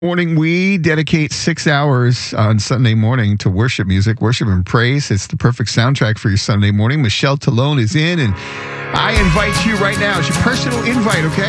Morning, we dedicate 6 hours on Sunday morning to worship music, worship and praise. It's the perfect soundtrack for your Sunday morning. Michelle Talone is in, and I invite you right now. It's your personal invite, okay?